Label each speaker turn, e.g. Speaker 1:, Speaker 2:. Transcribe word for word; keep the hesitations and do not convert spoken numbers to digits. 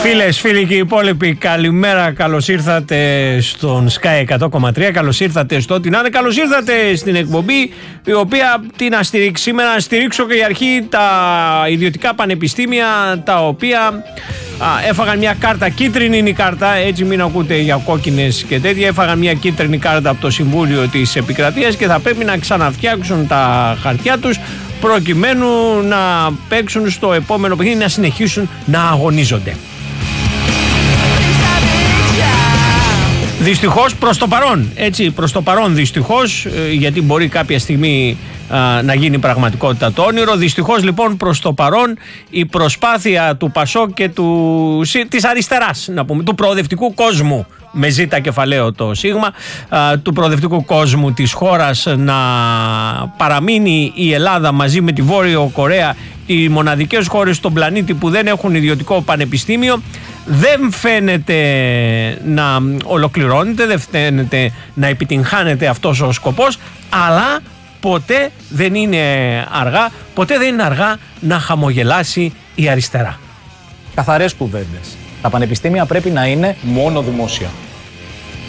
Speaker 1: Φίλες, φίλοι και οι υπόλοιποι, καλημέρα, καλώς ήρθατε στον Sky εκατό κόμμα τρία, καλώς ήρθατε στο ό,τι να είναι, καλώς ήρθατε στην εκπομπή η οποία τι να στηρίξει σήμερα, να στηρίξω και η αρχή τα ιδιωτικά πανεπιστήμια τα οποία α, έφαγαν μια κάρτα, κίτρινη είναι η κάρτα, έτσι μην ακούτε για κόκκινες και τέτοια, έφαγαν μια κίτρινη κάρτα από το Συμβούλιο της Επικρατείας και θα πρέπει να ξαναφτιάξουν τα χαρτιά τους προκειμένου να παίξουν στο επόμενο παιχνίδι, να συνεχίσουν να αγωνίζονται. Δυστυχώς προς το παρόν, έτσι, προς το παρόν δυστυχώς, γιατί μπορεί κάποια στιγμή α, να γίνει πραγματικότητα το όνειρο. Δυστυχώς λοιπόν προς το παρόν η προσπάθεια του Πασόκ και του, της αριστεράς, να πούμε, του προοδευτικού κόσμου, με ζήτα κεφαλαίο το σίγμα, α, του προοδευτικού κόσμου της χώρας να παραμείνει η Ελλάδα μαζί με τη Βόρειο Κορέα, οι μοναδικές χώρες στον πλανήτη που δεν έχουν ιδιωτικό πανεπιστήμιο, δεν φαίνεται να ολοκληρώνεται, δεν φαίνεται να επιτυγχάνεται αυτός ο σκοπός, αλλά ποτέ δεν είναι αργά, ποτέ δεν είναι αργά να χαμογελάσει η αριστερά.
Speaker 2: Καθαρές κουβέντες. Τα πανεπιστήμια πρέπει να είναι μόνο δημόσια.